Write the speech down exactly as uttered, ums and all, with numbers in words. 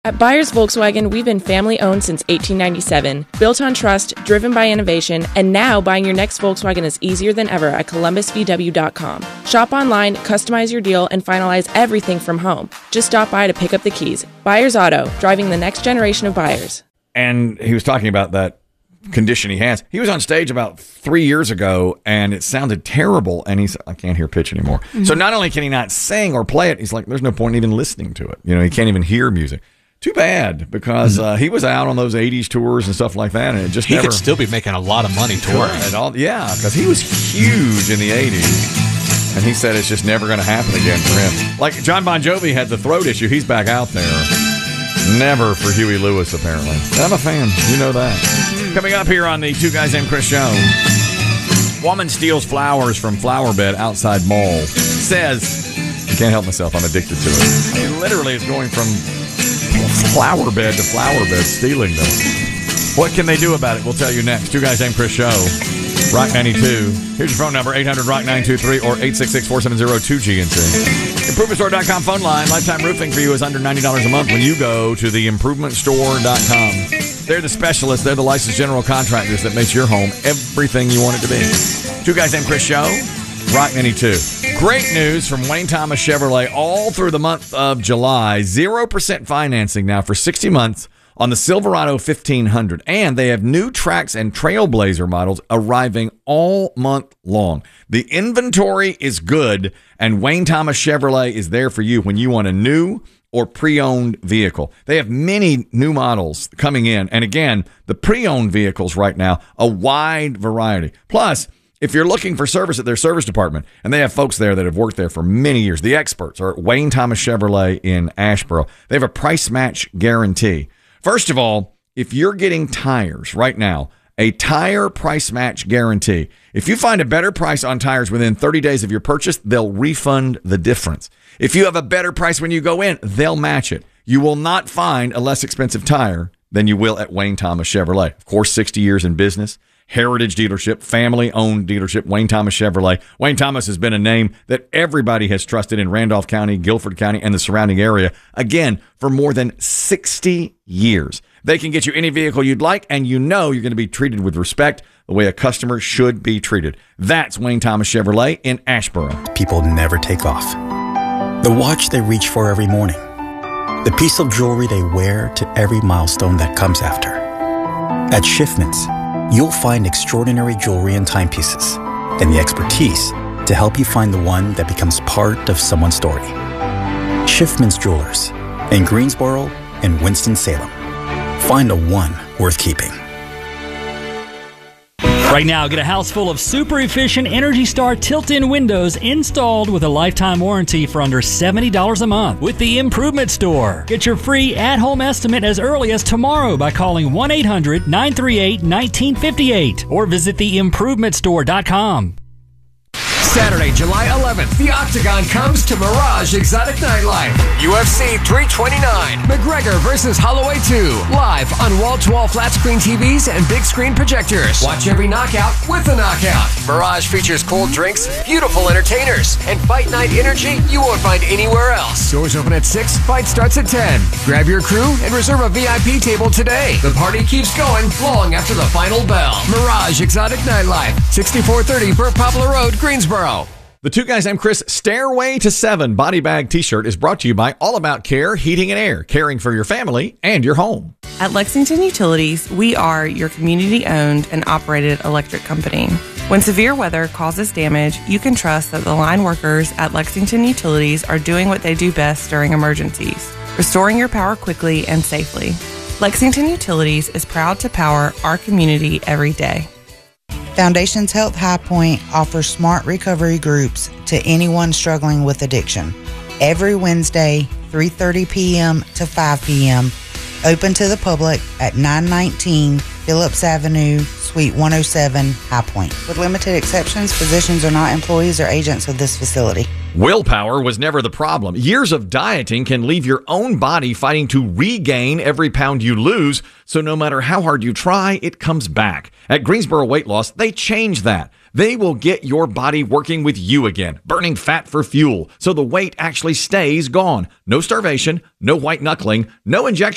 At Byers Volkswagen, we've been family-owned since eighteen ninety-seven, built on trust, driven by innovation, and now buying your next Volkswagen is easier than ever at columbus v w dot com. Shop online, customize your deal, and finalize everything from home. Just stop by to pick up the keys. Byers Auto, driving the next generation of buyers. And he was talking about that condition he has. He was on stage about three years ago, and it sounded terrible, and he's I can't hear pitch anymore. Mm-hmm. So not only can he not sing or play it, he's like, there's no point in even listening to it. You know, he can't even hear music. Too bad, because uh, he was out on those eighties tours and stuff like that, and it just he never... could still be making a lot of money touring. At all, yeah, because he was huge in the eighties, and he said it's just never going to happen again for him. Like John Bon Jovi had the throat issue. He's back out there. Never for Huey Lewis, apparently. I'm a fan. You know that. Coming up here on the Two Guys Named Chris show, woman steals flowers from flower bed outside mall. Says, I can't help myself, I'm addicted to it. It literally is going from flower bed to flower bed, stealing them. What can they do about it? We'll tell you next. Two Guys Named Chris show, Rock ninety-two. Here's your phone number, eight hundred rock nine two three or eight six six, four seven zero, two G N C. improvement store dot com phone line. Lifetime roofing for you is under ninety dollars a month when you go to the improvement store dot com. They're the specialists. They're the licensed general contractors that makes your home everything you want it to be. Two Guys Named Chris show, Rock ninety-two. Great news from Wayne Thomas Chevrolet all through the month of July. zero percent financing now for sixty months on the Silverado fifteen hundred. And they have new Trax and Trailblazer models arriving all month long. The inventory is good, and Wayne Thomas Chevrolet is there for you when you want a new or pre-owned vehicle. They have many new models coming in. And again, the pre-owned vehicles right now, a wide variety. Plus, if you're looking for service at their service department, and they have folks there that have worked there for many years, the experts are at Wayne Thomas Chevrolet in Asheboro. They have a price match guarantee. First of all, if you're getting tires right now, a tire price match guarantee. If you find a better price on tires within thirty days of your purchase, they'll refund the difference. If you have a better price when you go in, they'll match it. You will not find a less expensive tire than you will at Wayne Thomas Chevrolet. Of course, sixty years in business. Heritage dealership, family-owned dealership, Wayne Thomas Chevrolet. Wayne Thomas has been a name that everybody has trusted in Randolph County, Guilford County, and the surrounding area, again, for more than sixty years. They can get you any vehicle you'd like, and you know you're going to be treated with respect the way a customer should be treated. That's Wayne Thomas Chevrolet in Asheboro. People never take off. The watch they reach for every morning. The piece of jewelry they wear to every milestone that comes after. At Schiffman's, you'll find extraordinary jewelry and timepieces, and the expertise to help you find the one that becomes part of someone's story. Schiffman's Jewelers in Greensboro and Winston-Salem. Find a one worth keeping. Right now, get a house full of super efficient Energy Star tilt-in windows installed with a lifetime warranty for under seventy dollars a month with the Improvement Store. Get your free at-home estimate as early as tomorrow by calling one eight hundred nine three eight one nine five eight or visit the improvement store dot com. Saturday, July eleventh, the Octagon comes to Mirage Exotic Nightlife. U F C three twenty-nine, McGregor versus Holloway two, live on wall-to-wall flat-screen T Vs and big-screen projectors. Watch every knockout with a knockout. Mirage features cold drinks, beautiful entertainers, and fight night energy you won't find anywhere else. Doors open at six, fight starts at ten. Grab your crew and reserve a V I P table today. The party keeps going long after the final bell. Mirage Exotic Nightlife, sixty-four thirty Burt Poplar Road, Greensboro. The Two Guys Named Chris Stairway to Seven body bag t-shirt is brought to you by All About Care Heating and Air, caring for your family and your home. At Lexington Utilities, we are your community-owned and operated electric company. When severe weather causes damage, you can trust that the line workers at Lexington Utilities are doing what they do best during emergencies, restoring your power quickly and safely. Lexington Utilities is proud to power our community every day. Foundations Health High Point offers smart recovery groups to anyone struggling with addiction. Every Wednesday, three thirty p.m. to five p.m. Open to the public at nine nineteen Phillips Avenue, Suite one oh seven, High Point. With limited exceptions, physicians are not employees or agents of this facility. Willpower was never the problem. Years of dieting can leave your own body fighting to regain every pound you lose, so no matter how hard you try, it comes back. At Greensboro Weight Loss, they changed that. They will get your body working with you again, burning fat for fuel, so the weight actually stays gone. No starvation, no white knuckling, no injection.